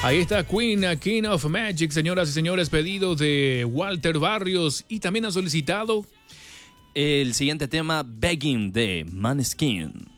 Ahí está Queen, a King of Magic, señoras y señores, pedido de Walter Barrios. Y también ha solicitado el siguiente tema, Begging, de Maneskin.